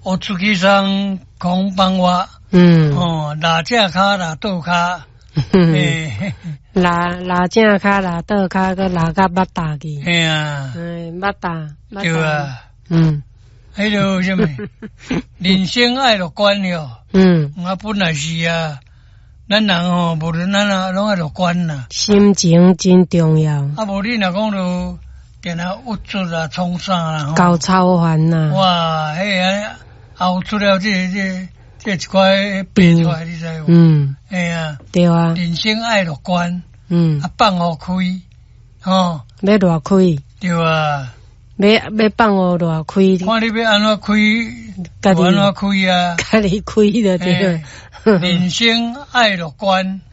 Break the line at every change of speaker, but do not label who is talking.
我出去上讲帮我，拉正骹拉倒骹，
拉正骹拉倒骹，佮拉到腹大去。
嘿啊，
腹大，
对啊，迄个什么，人生爱乐观哟。我本来是啊，咱人吼，无论咱啊，拢爱乐观啦。
心情真重要。
啊，无你若讲着，定啊郁出啊，创啥啦？
搞超烦呐！
哇，迄个熬出了这一块病出来，你知无？哎呀，
对啊。
人生爱乐观。啊，放互开，吼。
要偌开。
对啊。
要放互偌开。
看你要安怎开，就安怎开啊。
家己开就对。
人生爱乐观。